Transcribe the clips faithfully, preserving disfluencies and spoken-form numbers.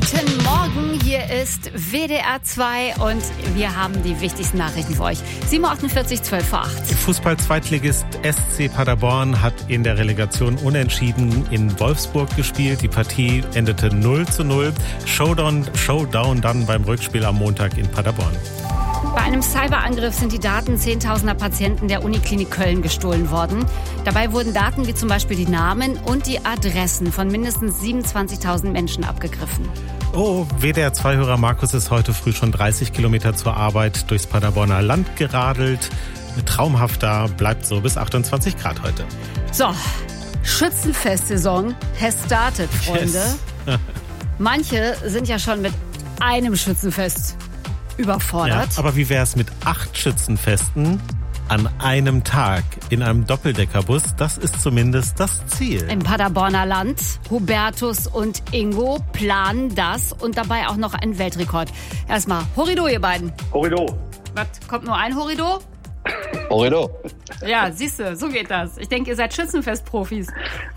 Guten Morgen, hier ist W D R zwei und wir haben die wichtigsten Nachrichten für euch. sieben Uhr achtundvierzig, zwölf vor acht. Fußball-Zweitligist S C Paderborn hat in der Relegation unentschieden in Wolfsburg gespielt. Die Partie endete null zu null. Showdown, Showdown dann beim Rückspiel am Montag in Paderborn. Bei einem Cyberangriff sind die Daten zehntausender Patienten der Uniklinik Köln gestohlen worden. Dabei wurden Daten wie zum Beispiel die Namen und die Adressen von mindestens siebenundzwanzigtausend Menschen abgegriffen. Oh, W D R zwei-Hörer Markus ist heute früh schon dreißig Kilometer zur Arbeit durchs Paderborner Land geradelt. Traumhaft da, bleibt so bis achtundzwanzig Grad heute. So, Schützenfest-Saison has started, Freunde. Yes. Manche sind ja schon mit einem Schützenfest überfordert. Ja, aber wie wäre es mit acht Schützenfesten an einem Tag in einem Doppeldeckerbus? Das ist zumindest das Ziel. Im Paderborner Land. Hubertus und Ingo planen das und dabei auch noch einen Weltrekord. Erstmal Horrido, ihr beiden. Horrido. Was, kommt nur ein Horrido? Horrido. Ja, siehst du, so geht das. Ich denke, ihr seid Schützenfest-Profis.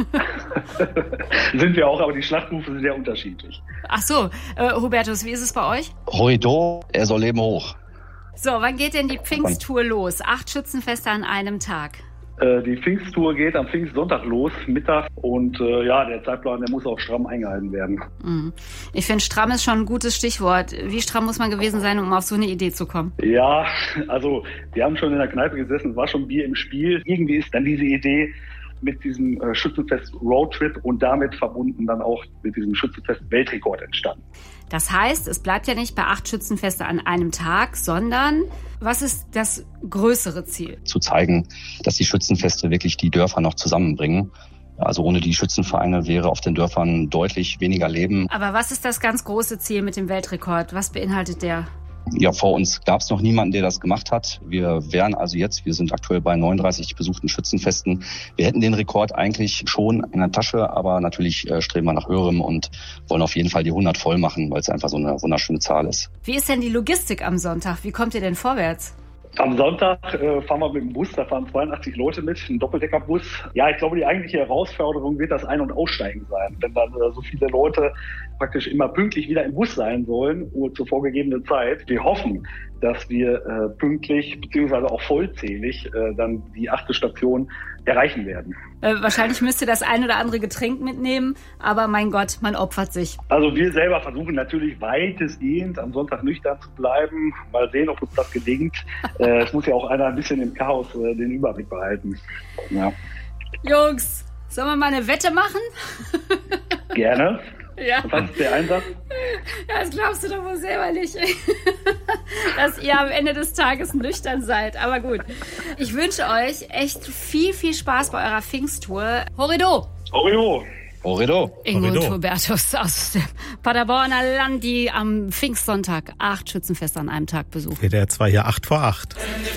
Sind wir auch, aber die Schlachtrufe sind sehr unterschiedlich. Ach so, äh, Hubertus, wie ist es bei euch? Horrido, er soll leben hoch. So, wann geht denn die Pfingsttour los? Acht Schützenfeste an einem Tag. Äh, die Pfingsttour geht am Pfingstsonntag los, Mittag. Und äh, ja, der Zeitplan, der muss auch stramm eingehalten werden. Mhm. Ich finde, stramm ist schon ein gutes Stichwort. Wie stramm muss man gewesen sein, um auf so eine Idee zu kommen? Ja, also wir haben schon in der Kneipe gesessen, es war schon Bier im Spiel. Irgendwie ist dann diese Idee mit diesem äh, Schützenfest-Roadtrip und damit verbunden dann auch mit diesem Schützenfest-Weltrekord entstanden. Das heißt, es bleibt ja nicht bei acht Schützenfeste an einem Tag, sondern was ist das größere Ziel? Zu zeigen, dass die Schützenfeste wirklich die Dörfer noch zusammenbringen. Also ohne die Schützenvereine wäre auf den Dörfern deutlich weniger Leben. Aber was ist das ganz große Ziel mit dem Weltrekord? Was beinhaltet der? Ja, vor uns gab es noch niemanden, der das gemacht hat. Wir wären also jetzt, wir sind aktuell bei neununddreißig besuchten Schützenfesten. Wir hätten den Rekord eigentlich schon in der Tasche, aber natürlich äh, streben wir nach höherem und wollen auf jeden Fall die hundert voll machen, weil es einfach so eine wunderschöne Zahl ist. Wie ist denn die Logistik am Sonntag? Wie kommt ihr denn vorwärts? Am Sonntag äh, fahren wir mit dem Bus, da fahren zweiundachtzig Leute mit, ein Doppeldeckerbus. Ja, ich glaube, die eigentliche Herausforderung wird das Ein- und Aussteigen sein. Wenn dann äh, so viele Leute praktisch immer pünktlich wieder im Bus sein sollen, zur vorgegebenen Zeit. Wir hoffen, dass wir äh, pünktlich beziehungsweise auch vollzählig äh, dann die achte Station erreichen werden. Äh, wahrscheinlich müsst ihr das ein oder andere Getränk mitnehmen, aber mein Gott, man opfert sich. Also wir selber versuchen natürlich weitestgehend am Sonntag nüchtern zu bleiben. Mal sehen, ob uns das gelingt. äh, es muss ja auch einer ein bisschen im Chaos äh, den Überblick behalten. Ja. Jungs, sollen wir mal eine Wette machen? Gerne. Ja. Was ist der Einsatz? Das glaubst du doch wohl selber nicht, dass ihr am Ende des Tages nüchtern seid. Aber gut, ich wünsche euch echt viel, viel Spaß bei eurer Pfingsttour. Horrido! Horrido! Horrido! Ingo und Hubertus aus dem Paderborner Land, die am Pfingstsonntag acht Schützenfeste an einem Tag besuchen. W D R zwei hier acht vor acht.